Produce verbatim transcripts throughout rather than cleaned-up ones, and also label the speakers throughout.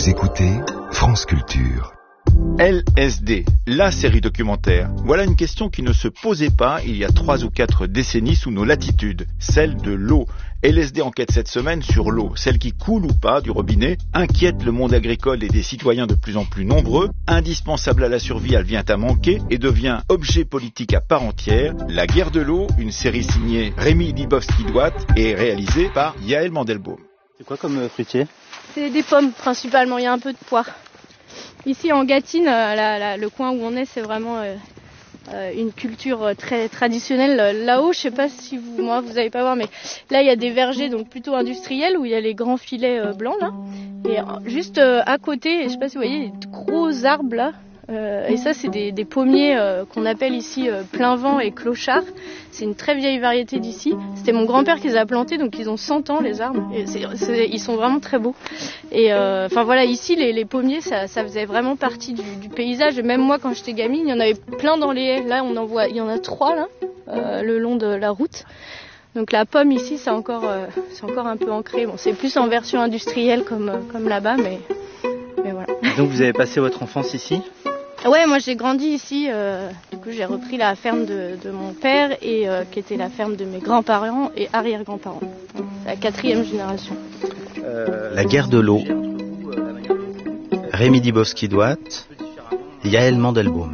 Speaker 1: Vous écoutez France Culture.
Speaker 2: L S D, la série documentaire. Voilà une question qui ne se posait pas il y a trois ou quatre décennies sous nos latitudes, celle de l'eau. L S D enquête cette semaine sur l'eau, celle qui coule ou pas du robinet, inquiète le monde agricole et des citoyens de plus en plus nombreux, indispensable à la survie, elle vient à manquer et devient objet politique à part entière. La guerre de l'eau, une série signée Rémi Dibowski-Douat et réalisée par Yaël Mandelbaum.
Speaker 3: C'est quoi comme fruitier ?
Speaker 4: C'est des pommes principalement, il y a un peu de poire. Ici en Gâtine, la, la, le coin où on est, c'est vraiment euh, euh, une culture très traditionnelle. Là-haut, je sais pas si vous, moi, vous allez pas voir, mais là il y a des vergers donc plutôt industriels où il y a les grands filets euh, blancs là. Et euh, juste euh, à côté, je sais pas si vous voyez, des gros arbres là. Euh, et ça, c'est des, des pommiers euh, qu'on appelle ici euh, plein vent et clochard. C'est une très vieille variété d'ici. C'était mon grand-père qui les a plantés, donc ils ont cent ans les arbres. Et c'est, c'est, ils sont vraiment très beaux. Et enfin euh, voilà, ici les, les pommiers, ça, ça faisait vraiment partie du, du paysage. Et même moi, quand j'étais gamine, il y en avait plein dans les haies. Là, on en voit, il y en a trois là, euh, le long de la route. Donc la pomme ici, c'est encore, euh, c'est encore un peu ancré. Bon, c'est plus en version industrielle comme, euh, comme là-bas, mais, mais voilà.
Speaker 3: Donc vous avez passé votre enfance ici ?
Speaker 4: Ouais, moi j'ai grandi ici, euh, du coup j'ai repris la ferme de, de mon père et euh, qui était la ferme de mes grands-parents et arrière-grands-parents. C'est la quatrième génération.
Speaker 3: Euh, la guerre de l'eau. Rémi Dibowski-Douat, Yaël Mandelbaum.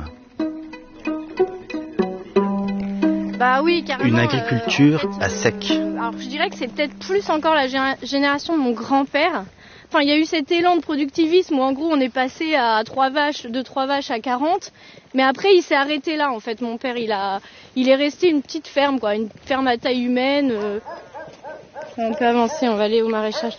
Speaker 4: Bah oui, carrément.
Speaker 3: Une agriculture
Speaker 4: euh, en fait,
Speaker 3: à sec.
Speaker 4: Euh, alors je dirais que c'est peut-être plus encore la gé- génération de mon grand-père. Enfin, il y a eu cet élan de productivisme où en gros on est passé à trois vaches, de trois vaches à quarante. Mais après il s'est arrêté là en fait. Mon père il a, il est resté une petite ferme quoi, une ferme à taille humaine. Euh... On peut avancer, on va aller au maraîchage.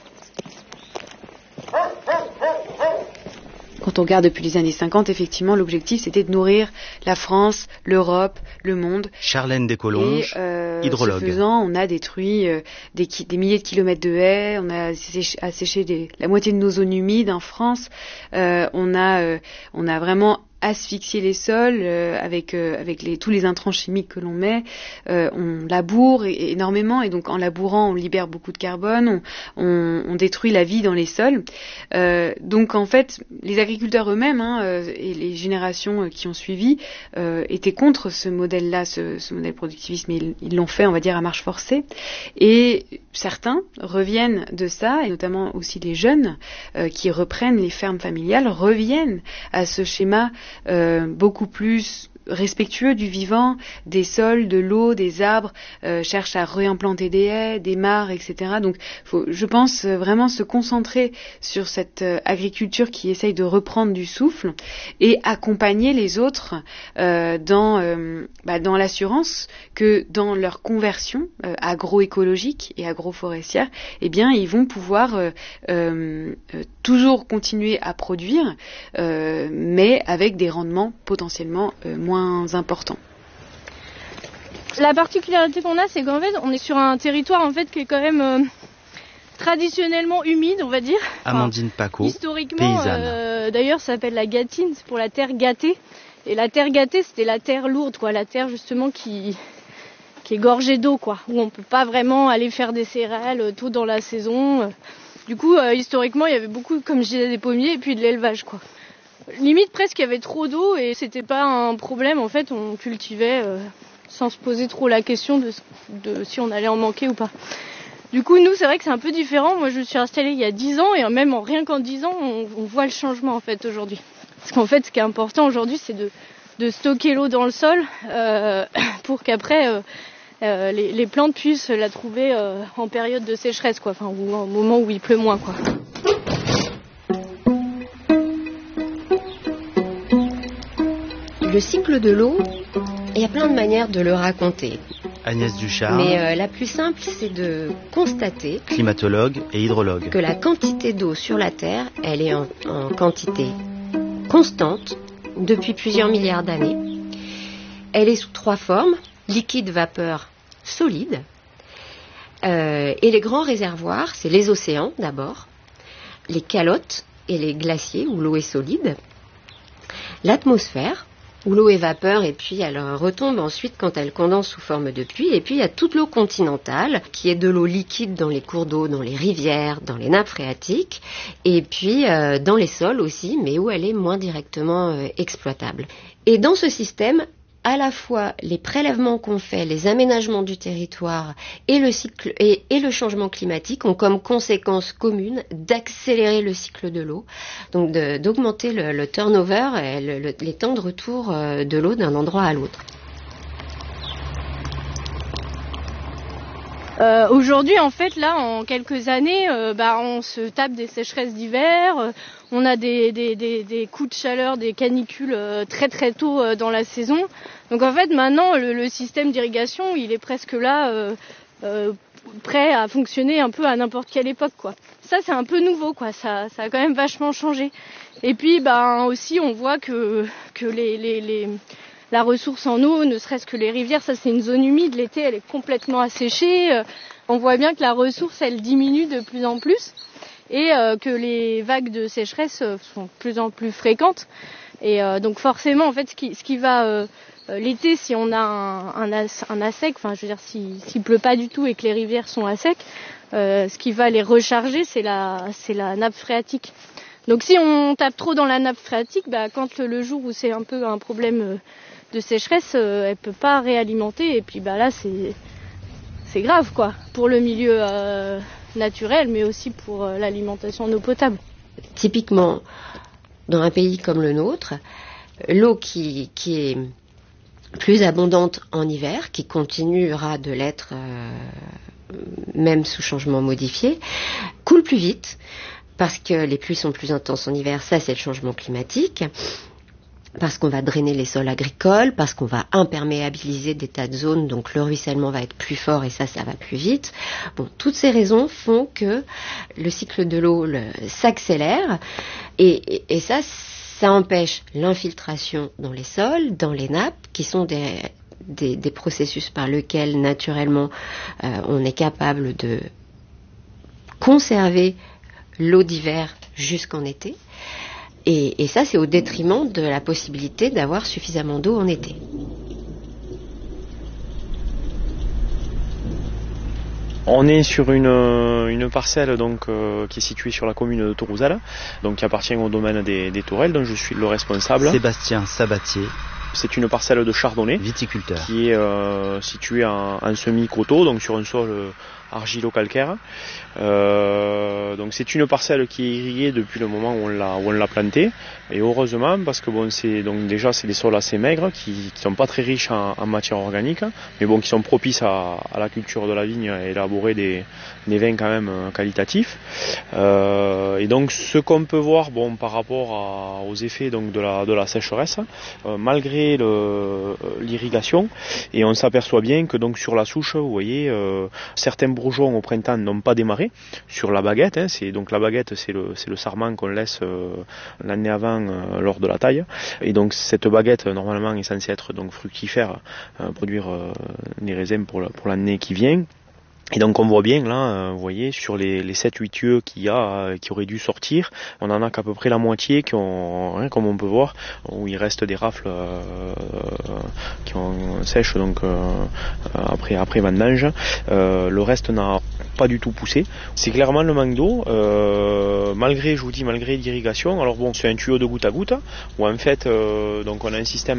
Speaker 5: Quand on regarde depuis les années cinquante, effectivement, l'objectif c'était de nourrir la France, l'Europe, le monde.
Speaker 3: Charlène Descolonges,
Speaker 5: et, euh,
Speaker 3: hydrologue.
Speaker 5: Ce faisant, on a détruit euh, des, ki- des milliers de kilomètres de haies, on a asséché, asséché des, la moitié de nos zones humides en France. Euh, on a, euh, on a vraiment asphyxier les sols euh, avec euh, avec les tous les intrants chimiques que l'on met, euh, on laboure et, énormément et donc en labourant on libère beaucoup de carbone, on, on, on détruit la vie dans les sols. Euh, donc en fait les agriculteurs eux-mêmes hein, euh, et les générations qui ont suivi euh, étaient contre ce modèle-là, ce, ce modèle productiviste, mais ils, ils l'ont fait on va dire à marche forcée. Et certains reviennent de ça et notamment aussi les jeunes euh, qui reprennent les fermes familiales reviennent à ce schéma Euh, beaucoup plus respectueux du vivant, des sols, de l'eau, des arbres, euh, cherche à réimplanter des haies, des mares, et cetera. Donc, faut, je pense euh, vraiment se concentrer sur cette euh, agriculture qui essaye de reprendre du souffle et accompagner les autres euh, dans, euh, bah, dans l'assurance que dans leur conversion euh, agroécologique et agroforestière, eh bien, ils vont pouvoir euh, euh, euh, toujours continuer à produire, euh, mais avec des rendements potentiellement euh, moins important.
Speaker 4: La particularité qu'on a, c'est qu'en fait, on est sur un territoire en fait qui est quand même euh, traditionnellement humide, on va dire.
Speaker 3: Amandine Paco,
Speaker 4: enfin, historiquement,
Speaker 3: paysanne.
Speaker 4: Euh, d'ailleurs, ça s'appelle la Gâtine, c'est pour la terre gâtée. Et la terre gâtée, c'était la terre lourde, quoi, la terre justement qui qui est gorgée d'eau, quoi, où on peut pas vraiment aller faire des céréales tôt dans la saison. Du coup, euh, historiquement, il y avait beaucoup, comme je disais, des pommiers et puis de l'élevage, quoi. Limite presque il y avait trop d'eau et c'était pas un problème en fait, on cultivait euh, sans se poser trop la question de, de si on allait en manquer ou pas. Du coup nous c'est vrai que c'est un peu différent, moi je me suis installée il y a dix ans et même en rien qu'en dix ans on, on voit le changement en fait aujourd'hui. Parce qu'en fait ce qui est important aujourd'hui c'est de, de stocker l'eau dans le sol euh, pour qu'après euh, euh, les, les plantes puissent la trouver euh, en période de sécheresse quoi, enfin ou au moment où il pleut moins quoi.
Speaker 6: Le cycle de l'eau, il y a plein de manières de le raconter.
Speaker 3: Agnès Duchard,
Speaker 6: Mais euh, la plus simple, c'est de constater
Speaker 3: climatologue et hydrologue.
Speaker 6: que la quantité d'eau sur la Terre, elle est en, en quantité constante depuis plusieurs milliards d'années. Elle est sous trois formes, liquide, vapeur, solide. Euh, et les grands réservoirs, c'est les océans d'abord, les calottes et les glaciers où l'eau est solide, l'atmosphère, où l'eau est vapeur et puis elle retombe ensuite quand elle condense sous forme de pluie. Et puis il y a toute l'eau continentale qui est de l'eau liquide dans les cours d'eau, dans les rivières, dans les nappes phréatiques et puis euh, dans les sols aussi, mais où elle est moins directement euh, exploitable. Et dans ce système, à la fois les prélèvements qu'on fait, les aménagements du territoire et le cycle et, et le changement climatique ont comme conséquence commune d'accélérer le cycle de l'eau, donc de, d'augmenter le, le turnover et le, le, les temps de retour de l'eau d'un endroit à l'autre.
Speaker 4: Euh, aujourd'hui, en fait, là, en quelques années, euh, bah, on se tape des sécheresses d'hiver, euh, on a des, des, des, des coups de chaleur, des canicules euh, très très tôt euh, dans la saison. Donc en fait, maintenant, le, le système d'irrigation, il est presque là, euh, euh, prêt à fonctionner un peu à n'importe quelle époque, quoi. Ça, c'est un peu nouveau, quoi. Ça, ça a quand même vachement changé. Et puis, bah, aussi, on voit que que les, les, les la ressource en eau, ne serait-ce que les rivières, ça c'est une zone humide, l'été elle est complètement asséchée, on voit bien que la ressource elle diminue de plus en plus et euh, que les vagues de sécheresse sont de plus en plus fréquentes et euh, donc forcément en fait ce qui, ce qui va euh, l'été si on a un, un, as, un à sec, enfin je veux dire si, s'il pleut pas du tout et que les rivières sont à sec, euh, ce qui va les recharger c'est la, c'est la nappe phréatique. Donc si on tape trop dans la nappe phréatique, bah, quand le, le jour où c'est un peu un problème euh, de sécheresse, euh, elle peut pas réalimenter et puis bah là c'est c'est grave quoi pour le milieu euh, naturel mais aussi pour euh, l'alimentation en eau potable.
Speaker 6: Typiquement dans un pays comme le nôtre, l'eau qui qui est plus abondante en hiver, qui continuera de l'être euh, même sous changement modifié, coule plus vite parce que les pluies sont plus intenses en hiver, ça c'est le changement climatique. Parce qu'on va drainer les sols agricoles, parce qu'on va imperméabiliser des tas de zones, donc le ruissellement va être plus fort et ça, ça va plus vite. Bon, toutes ces raisons font que le cycle de l'eau le, s'accélère et, et, et ça, ça empêche l'infiltration dans les sols, dans les nappes, qui sont des, des, des processus par lesquels naturellement euh, on est capable de conserver l'eau d'hiver jusqu'en été. Et, et ça, c'est au détriment de la possibilité d'avoir suffisamment d'eau en été.
Speaker 7: On est sur une, une parcelle donc, euh, qui est située sur la commune de Tourouzal, donc qui appartient au domaine des, des Tourelles, dont je suis le responsable.
Speaker 3: Sébastien Sabatier.
Speaker 7: C'est une parcelle de chardonnay,
Speaker 3: viticulteur,
Speaker 7: qui est euh, située en, en semi-coteau, donc sur un sol euh, argilo-calcaire. Euh, donc c'est une parcelle qui est irriguée depuis le moment où on l'a, où on l'a plantée, et heureusement parce que bon, c'est donc déjà c'est des sols assez maigres qui ne sont pas très riches en, en matière organique, mais bon qui sont propices à, à la culture de la vigne et élaborer des, des vins quand même qualitatifs. Euh, et donc ce qu'on peut voir bon par rapport à, aux effets donc de la de la sécheresse, euh, malgré le, l'irrigation, et on s'aperçoit bien que donc sur la souche, vous voyez, euh, certains bourgeons au printemps n'ont pas démarré sur la baguette. Hein, c'est donc la baguette, c'est le c'est le sarment qu'on laisse euh, l'année avant euh, lors de la taille. Et donc cette baguette normalement est censée être donc fructifère, euh, produire euh, des raisins pour la, pour l'année qui vient. Et donc on voit bien là, vous voyez, sur les, les sept huit tuyaux qu'il y a, qui auraient dû sortir, on en a qu'à peu près la moitié qui ont, hein, comme on peut voir, où il reste des rafles euh, qui ont sèche donc euh, après après vendange. Euh, le reste n'a pas du tout poussé. C'est clairement le manque d'eau, euh, malgré, je vous dis, malgré l'irrigation. Alors bon, c'est un tuyau de goutte à goutte, où en fait, euh, donc on a un système